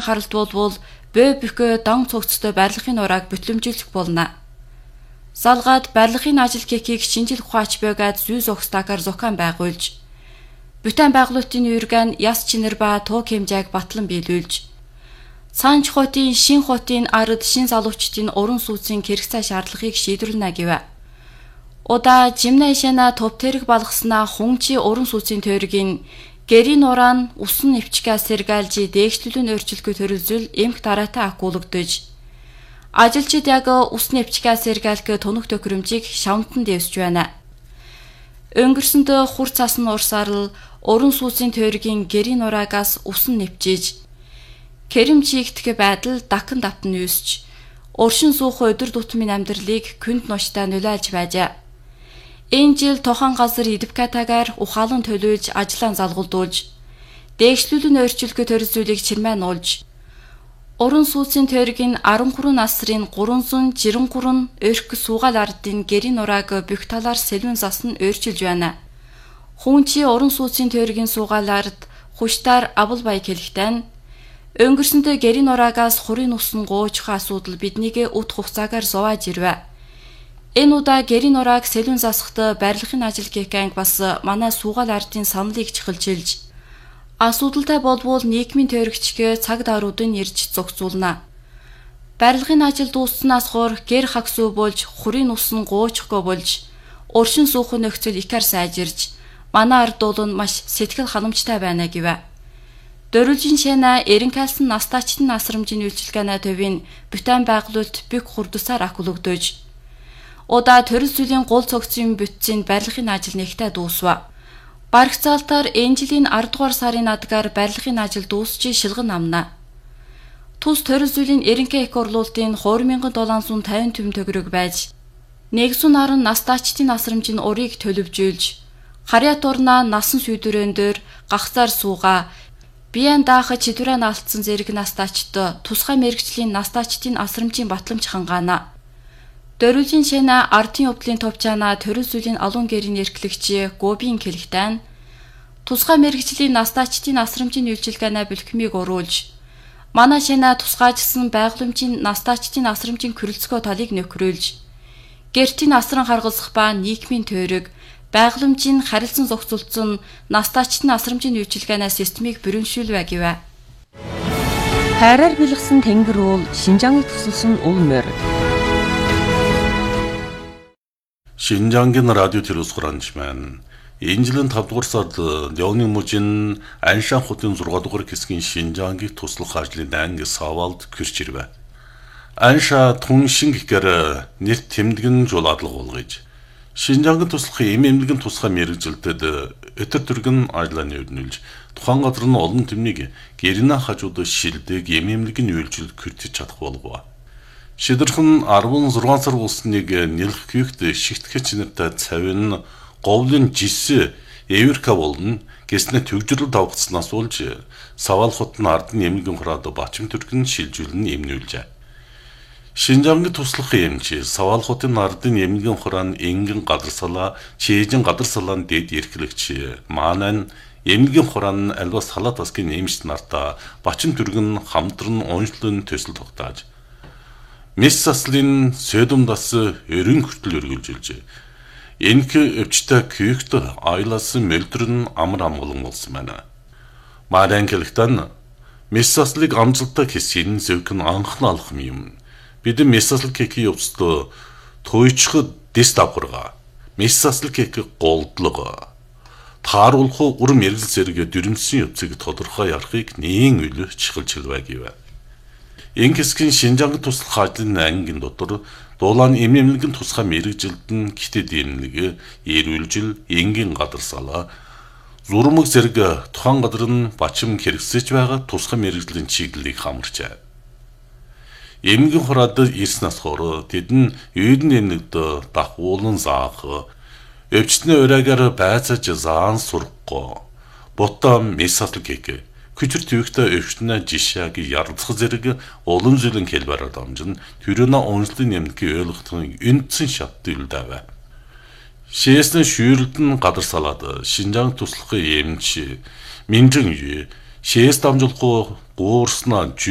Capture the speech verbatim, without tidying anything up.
ажлын харалт болвол бөө бөхөө дан цогцтой барилгын нурааг бүтлэмжүүлэх болно. Залгаад барилгын ажил кекийг шинжил ухаач бөгөөд зүй зогстакаар зохион байгуулж, бүтээн байгуулалтын үргэн яс чинэр ба туг хэмжээг батлан биелүүлж, Цаанч хотын шин хотын ард шин залуучдын уран сууцын хэрэгцээ шаардлагыг шийдвэрлэнэ гэв. Удаа жимнэшэна топ тэрэг балгаснаа хунчи уран сууцын төргийн гэрийн уран усан нэвчгээ сэргээлжи дээгшлүүлэн өөрчлөлгөө төрөлзөл эмх дараатай акуулагдж, ажилчид яг ус нэвчгээ сэргээлгөө тунах төхөөрөмжийг шавнтан дэвсж байна. Өнгөрсөндөө хур цасан урсаар л уран сууцын төргийн гэрийн ураагаас усан нэвчиж, Кэрэм чигтгэх байдал дахин давтан үүсч, уршин суух өдөр тутмын амьдралыг күнд нуштай нөлөөлж байжээ. Энэ жил тохон газар идвкатагаар ухаалан төлөөлж ажлаа залгуулдуулж, дээгшлүүлэн өөрчлөлгөө төрөлзүүлийг чирмэн уулж, уран сууцын төргийн арван гурван насрын гуранзан жирэн гурван өрх суугаал ардын гэрийн нурааг бүх талаар сэлвэн засн өөрчилж байна. Хүнчи уран сууцын төргийн суугаал ард хуштаар авал бай хэлэхтэн өнгөрсөндөө гэрийн нураагаас хурын усан гоочхон асуудал биднийг ут хугацаагаар зовоож ирвэ. Энэ удаа гэрийн нурааг сэлвэн засахдаа барилгын ажил гэхэнг бас манай суугаал ардын саналыг чихэлжилж, асуудалтай болбол нийгмийн төрөгчгөө цаг даруудын ирж зогцуулна. Барилгын ажил дуусснаас хойш гэр хагсуу болж хурын усан гоочхгоо болж уршин суух нөхцөл икар сайжирж, манай ард дуулан маш сэтгэл ханамжтай байна гэв. Дөрвөлжин шана эренкалсан настаачтын насрамжийн үйлчилгээний төвийн бүтээн байгуулалт бүх хурдсаар акуулагдж, удаа төрөл зүйлийн гол цогцын бүтцийн барилгын ажил нэгтээ дуусва. Барагцаалтаар энэ жилийн ард дугаар сарын адгаар барилгын ажил дуусчи шилгэн амна. Тус төрөл зүйлийн эренкэ их орлуулалтын two thousand seven hundred fifty төгрөг байж, нэгсэн наран настаачтын насрамжийн урыг төлөвжүүлж, харьяа турнаа насан сүйдвэрэн дээр гахцаар суугаа, Биен даах чидвэрэн алдсан зэрэг настаачд тусгай мэрэгчлийн настаачдын асрамжийн батламж хангаана. Дөрвөлжин шана ардын явдлын товчаана төрөл зүйлийн алуун гэрийн эрхлэгч Гобийн хэлэхтэн тусгай мэрэгчлийн настаачдын асрамжийн үйлчилгээний бэлтгэмийг оруулж, манай шана тусгайжсан байгууламжийн настаачдын асрамжийн хөрөлцгөө талыг нөхрүүлж, гэртийн асран харгалзах ба нийгмийн төрөг байгууламжийн харилцан зохицуулсан настаачдын асрамжийн үйлчилгээний системийг бүрэншүүлвэ гэв. Хайраар бэлгсэн тэнгэр уул Шинжааныг тусалсан уул морь. Шинжаангийн радио телевиз хураанчман энэ жилийн five дугаар сард Леоны мужийн Аншан хотын six дугаар хэсгийн Шинжаангийг туслах ажлын анги савалд гэрч ирвэ. Анша тун шингэхээр нэр тэмдгэн жол адлага болгож, Шинжаангийн туслах эм эмнэлгийн тусгай мэрэгжилтэд өтөр түргэн ажлааны өрнүүлж, тухайн газар нь олон тэмнийг гэрнэ хажууд шилдэг эм эмнэлгийн үйлчлэл хүртэж чадах болов. Шидэрхэн sixteen сар болсныг нэлэх гүйхт шигтгэж нэртэй цавин говлын жис эвэрка болон гэснэ төгжрөл давхцнаас болж савал хотын ардын эмнэлгийн хураад бачим түргэн шилжүүлэн эмнүүлжээ. Шинжаангийн туслах эмч савал хотын ардын эмнэлгийн хураан энгэн гадарсалаа чэжин гадарсалаан дэд эрхлэгч маанан эмнэлгийн хураан альвас халаат басгийн эмч нартаа бачин түргэн хамтран уншлын төсөл тогтоож, мис заслын сөдөмдас өрөн хүртэл өргөлжилжээ. Энх өвчтэй күйхт айлаас мөлдрөн амар амгалан болсон байна. Маанан хэлэхдээ мис заслыг амжилттай хийсэн зөвхөн анхны алхам юм. Бид мессасл кеки явцдаа тойчход дэс давхарга мессасл кеки голдлого тааруулах урам ярил зэрэг дөрмсөн явцыг тодорхой ярахыг нээн үл чихэлж хэлвэ гэв. Ингээсгийн Шинжаангийн туслах ажлын ангийн дотор дуулаан эм эмнэлгийн тусгай мэрэгжилтэн гитэд эмнэлэг эрүүлжил энгийн гадарсалаа зурмаг зэрэг тухайн газар нь бачим хэрэгсэж байгаа тусгай мэрэгжлийн чиглэлийг хамарчаа. Эмнэлгийн хураад ирснээс хойш тэдэн үйдэн эмнэлд дахуулан заах, өвчтний ураагаар байцааж заан сурахгүй, ботом мессасл кек, küçük tüyükte өвчтний жишааг ярдах зэрэг улам зүйлэн хэлбэрээр дамжин төрөнө онцлын эмнэлгийн ойлгохын үндсэн шатд илдэвэ. Шээсэн шүүрэлтэн гадар салаад Шинжаанг туслахын эмч Минжин ю шээс дамжуулахгүй гуурснаа